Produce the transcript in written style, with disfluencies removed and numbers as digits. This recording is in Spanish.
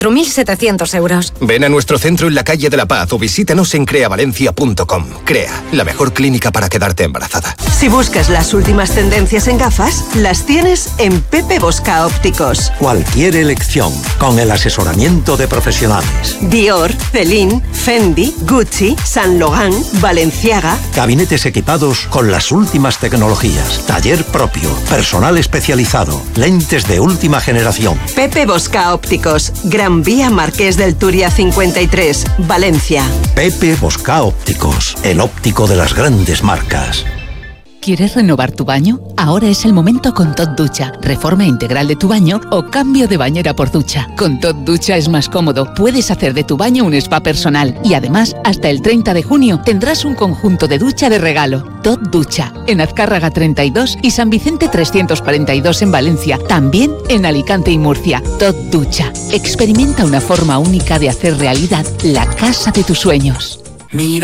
4.700 euros. Ven a nuestro centro en la calle de la Paz o visítanos en creavalencia.com. Crea, la mejor clínica para quedarte embarazada. Si buscas las últimas tendencias en gafas, las tienes en Pepe Bosca Ópticos. Cualquier elección, con el asesoramiento de profesionales. Dior, Celine, Fendi, Gucci, Saint Laurent, Balenciaga. Gabinetes equipados con las últimas tecnologías. Taller propio, personal especializado, lentes de última generación. Pepe Bosca Ópticos, Gran Vía Marqués del Turia 53, Valencia. Pepe Bosca Ópticos, el óptico de las grandes marcas. ¿Quieres renovar tu baño? Ahora es el momento con Tot Ducha. Reforma integral de tu baño o cambio de bañera por ducha. Con Tot Ducha es más cómodo. Puedes hacer de tu baño un spa personal. Y además, hasta el 30 de junio tendrás un conjunto de ducha de regalo. Tot Ducha. En Azcárraga 32 y San Vicente 342 en Valencia. También en Alicante y Murcia. Tot Ducha. Experimenta una forma única de hacer realidad la casa de tus sueños.